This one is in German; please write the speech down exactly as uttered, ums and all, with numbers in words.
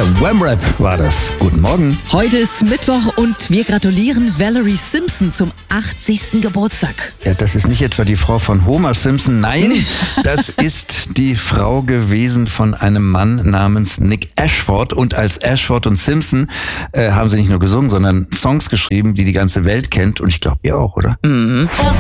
Wham-Rap war das. Guten Morgen. Heute ist Mittwoch und wir gratulieren Valerie Simpson zum achtzigsten Geburtstag. Ja, das ist nicht etwa die Frau von Homer Simpson. Nein, das ist die Frau gewesen von einem Mann namens Nick Ashford. Und als Ashford und Simpson äh, haben sie nicht nur gesungen, sondern Songs geschrieben, die die ganze Welt kennt. Und ich glaube, ihr auch, oder? Mhm.